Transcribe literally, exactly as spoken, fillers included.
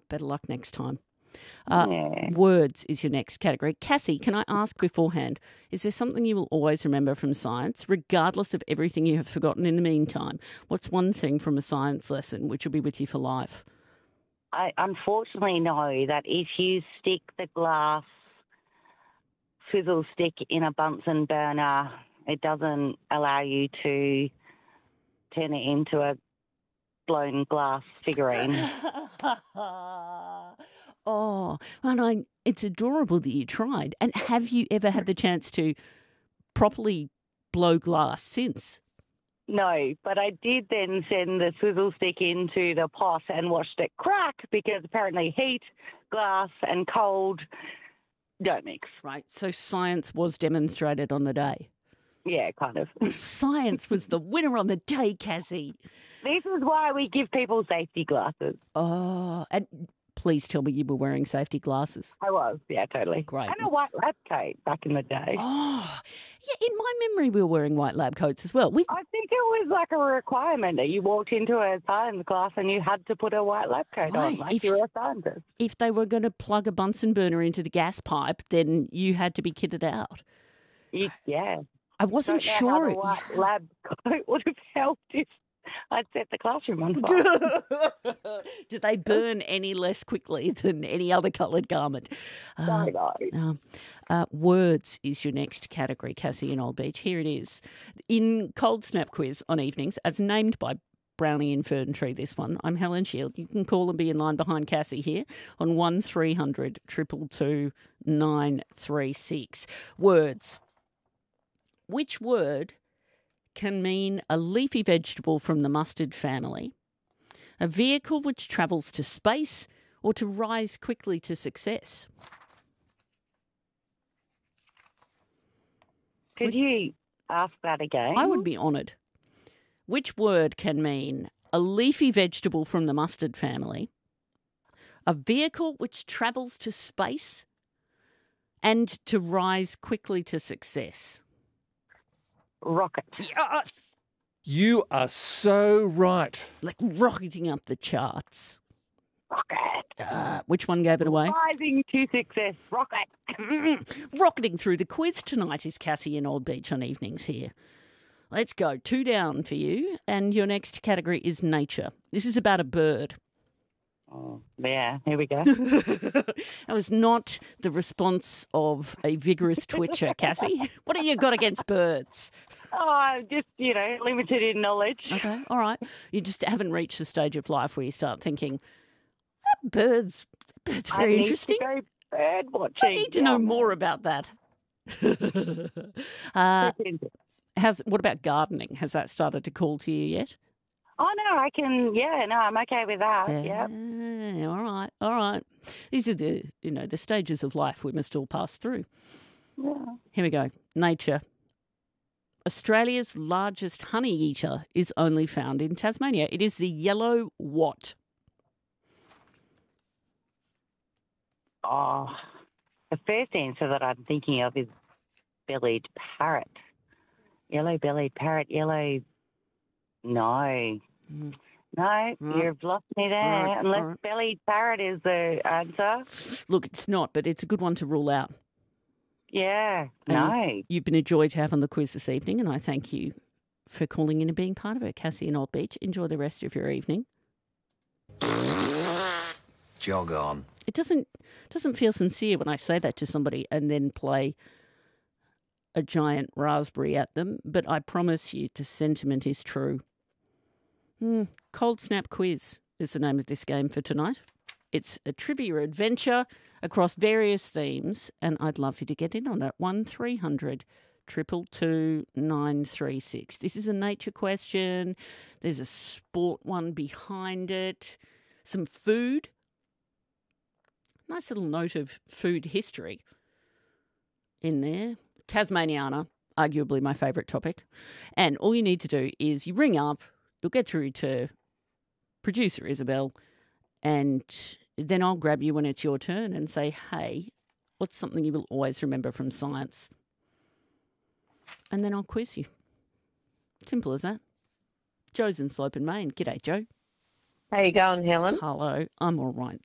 Better luck next time. Uh, Yeah. Words is your next category. Cassie, can I ask beforehand, is there something you will always remember from science, regardless of everything you have forgotten in the meantime? What's one thing from a science lesson which will be with you for life? I unfortunately know that if you stick the glass swizzle stick in a Bunsen burner, it doesn't allow you to turn it into a blown glass figurine. Oh, and I, it's adorable that you tried. And have you ever had the chance to properly blow glass since? No, but I did then send the swizzle stick into the pot and watched it crack because apparently heat, glass and cold don't mix. Right, so science was demonstrated on the day. Yeah, kind of. Science was the winner on the day, Cassie. This is why we give people safety glasses. Oh, and please tell me you were wearing safety glasses. I was, yeah, totally. Great. And a white lab coat back in the day. Oh, yeah, in my memory we were wearing white lab coats as well. We, I think it was like a requirement that you walked into a science class and you had to put a white lab coat Right. on, like If- you were a scientist. if they were going to plug a Bunsen burner into the gas pipe, then you had to be kitted out. You, yeah. I wasn't Don't know sure. how the it- white lab coat would have helped if I'd set the classroom on fire. Do they burn any less quickly than any other coloured garment? Uh, Sorry, guys. um, uh, words is your next category, Cassie in Old Beach. Here it is. In Cold Snap Quiz on evenings, as named by Brownie and Fern Tree, this one, I'm Helen Shield. You can call and be in line behind Cassie here on one three hundred two two two nine three six. Words. Which word can mean a leafy vegetable from the mustard family, a vehicle which travels to space, or to rise quickly to success? Could you ask that again? I would be honoured. Which word can mean a leafy vegetable from the mustard family, a vehicle which travels to space, and to rise quickly to success? Rocket. Yes! You are so right. Like rocketing up the charts. Rocket. Uh, which one gave it away? Rising to success. Rocket. Rocketing through the quiz tonight is Cassie in Old Beach on evenings here. Let's go. Two down for you. And your next category is nature. This is about a bird. Oh, yeah, here we go. That was not the response of a vigorous twitcher, Cassie. What have you got against birds? Oh, just, you know, limited in knowledge. Okay, all right. You just haven't reached the stage of life where you start thinking, that bird's, that bird's I very need interesting. to go bird watching. I need to know more about that. uh, how's, what about gardening? Has that started to call to you yet? Oh, no, I can, yeah, no, I'm okay with that, yeah. Yeah, all right, all right. These are the, you know, the stages of life we must all pass through. Yeah. Here we go. Nature. Australia's largest honey eater is only found in Tasmania. It is the yellow what? Oh, the first answer that I'm thinking of is bellied parrot. Yellow-bellied parrot, yellow... No. Mm. No, Right. you've lost me there. All right, Unless all right. bellied parrot is the answer. Look, it's not, but it's a good one to rule out. Yeah, And no. You've been a joy to have on the quiz this evening, and I thank you for calling in and being part of it, Cassie in Old Beach. Enjoy the rest of your evening. Jog on. It doesn't doesn't feel sincere when I say that to somebody and then play a giant raspberry at them, but I promise you the sentiment is true. Hmm. Cold Snap Quiz is the name of this game for tonight. It's a trivia adventure across various themes, and I'd love you to get in on it. one three hundred two two two nine three six. This is a nature question. There's a sport one behind it. Some food. Nice little note of food history in there. Tasmaniana, arguably my favourite topic. And all you need to do is you ring up, you'll get through to producer Isabel, and then I'll grab you when it's your turn and say, hey, what's something you will always remember from science? And then I'll quiz you. Simple as that. Joe's in Slope and Main. G'day, Joe. How you going, Helen? Hello. I'm all right,